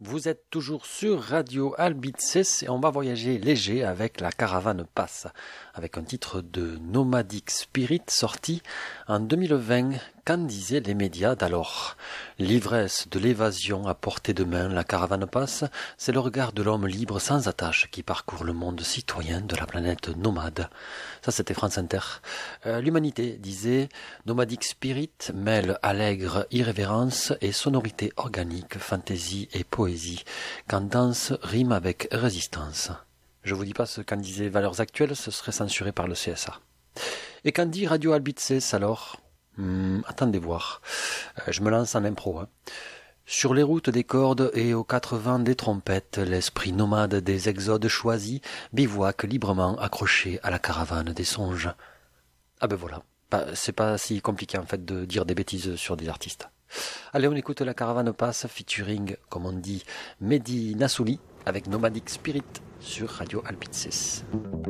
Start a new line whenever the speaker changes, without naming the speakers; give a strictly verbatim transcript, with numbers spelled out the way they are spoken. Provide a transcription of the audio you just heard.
Vous êtes toujours sur Radio Albices et on va voyager léger avec la caravane Passe, avec un titre de Nomadic Spirit sorti en deux mille vingt. Qu'en disaient les médias d'alors? L'ivresse de l'évasion à portée de main, la caravane Passe, c'est le regard de l'homme libre sans attache qui parcourt le monde citoyen de la planète nomade. Ça c'était France Inter. Euh, l'humanité, disait, Nomadic Spirit mêle allègre irrévérence et sonorité organique, fantaisie et poésie. Quand danse rime avec résistance. Je vous dis pas ce qu'en disaient Valeurs Actuelles, ce serait censuré par le C S A. Et qu'en dit Radio Albices alors? Hmm, attendez voir. Euh, je me lance en impro. Hein. Sur les routes des cordes et aux quatre vents des trompettes, l'esprit nomade des exodes choisis bivouaque librement accroché à la caravane des songes. Ah ben voilà. Bah, c'est pas si compliqué en fait de dire des bêtises sur des artistes. Allez, on écoute la caravane Passe featuring, comme on dit, Mehdi Nassouli avec Nomadic Spirit sur Radio Albices.